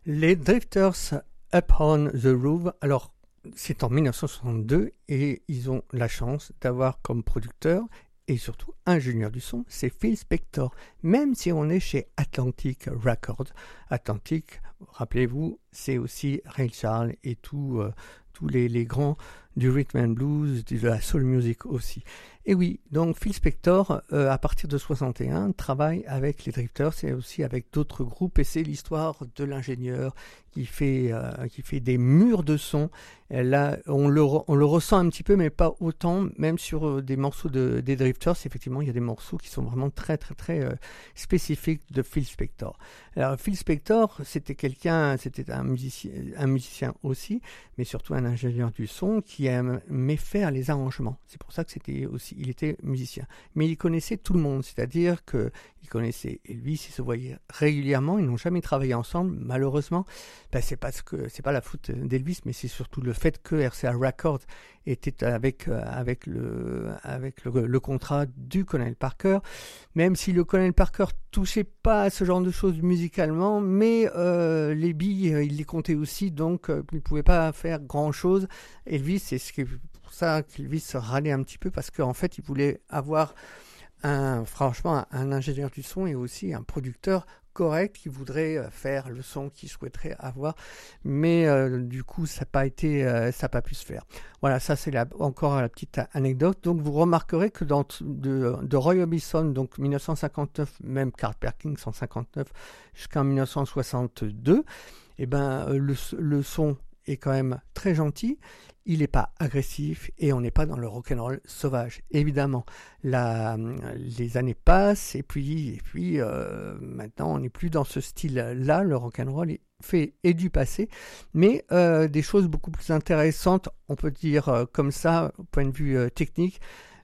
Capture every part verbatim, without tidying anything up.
Les Drifters Up on the Roof, alors c'est en dix-neuf cent soixante-deux et ils ont la chance d'avoir comme producteur et surtout ingénieur du son, c'est Phil Spector. Même si on est chez Atlantic Records, Atlantic, rappelez-vous, c'est aussi Ray Charles et tout, euh, tous les, les grands du rhythm and blues, de la soul music aussi. Et oui, donc Phil Spector, euh, à partir de soixante et un, travaille avec les Drifters et aussi avec d'autres groupes, et c'est l'histoire de l'ingénieur qui fait, euh, qui fait des murs de son. Et là, on le, on le ressent un petit peu, mais pas autant, même sur euh, des morceaux de, des Drifters, effectivement, il y a des morceaux qui sont vraiment très, très, très euh, spécifiques de Phil Spector. Alors, Phil Spector, c'était quelqu'un, c'était un musicien, un musicien aussi, mais surtout un ingénieur du son qui aimait faire les arrangements. C'est pour ça que c'était aussi, il était musicien. Mais il connaissait tout le monde, c'est-à-dire que il connaissait Elvis, ils se voyaient régulièrement, ils n'ont jamais travaillé ensemble, malheureusement. Ben, c'est parce que c'est pas la faute d'Elvis, mais c'est surtout le fait que R C A Records était avec avec le avec le, le contrat du colonel Parker, même si le colonel Parker touchait pas à ce genre de choses musicalement, mais euh, les billes il les comptait aussi, donc euh, il pouvait pas faire grand chose. Elvis, c'est ce qui pour ça qu'Elvis se râlait un petit peu, parce qu'en fait il voulait avoir un, franchement un, un ingénieur du son et aussi un producteur correct qui voudrait faire le son qu'il souhaiterait avoir, mais euh, du coup ça n'a pas été euh, ça n'a pas pu se faire. Voilà, ça c'est la, encore la petite anecdote. Donc vous remarquerez que dans de, de Roy Orbison, donc dix-neuf cent cinquante-neuf, même Carl Perkins en cinquante-neuf jusqu'en dix-neuf cent soixante-deux, et ben le, le son est quand même très gentil, il n'est pas agressif et on n'est pas dans le rock'n'roll sauvage. Évidemment, la, les années passent et puis, et puis euh, maintenant on n'est plus dans ce style-là, le rock'n'roll est fait et du passé, mais euh, des choses beaucoup plus intéressantes, on peut dire euh, comme ça, au point de vue euh, technique.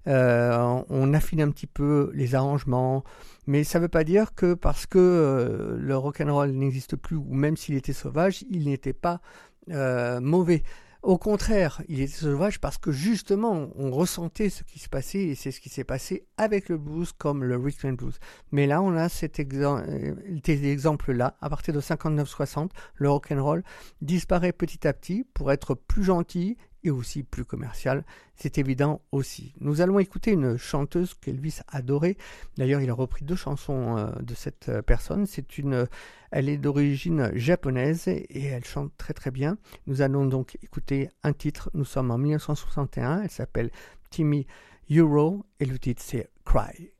Euh, on affine un petit peu les arrangements, mais ça ne veut pas dire que parce que euh, le rock'n'roll n'existe plus, ou même s'il était sauvage, il n'était pas euh, mauvais. Au contraire, il était sauvage parce que justement, on ressentait ce qui se passait, et c'est ce qui s'est passé avec le blues comme le rhythm and blues. Mais là, on a cet exemple, ces exemples-là. À partir de cinquante-neuf soixante, le rock'n'roll disparaît petit à petit pour être plus gentil et aussi plus commercial. C'est évident aussi. Nous allons écouter une chanteuse qu'Elvis adorait. D'ailleurs, il a repris deux chansons euh, de cette euh, personne. C'est une, elle est d'origine japonaise et elle chante très très bien. Nous allons donc écouter un titre. Nous sommes en dix-neuf cent soixante et un. Elle s'appelle Timmy Euro et le titre c'est Cry.